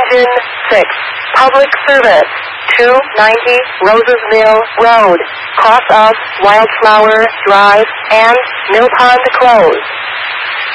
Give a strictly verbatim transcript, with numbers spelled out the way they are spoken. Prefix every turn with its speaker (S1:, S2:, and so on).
S1: Engine six. Public service. two ninety Roses Mill Road. Cross of Wildflower Drive and Mill Pond closed.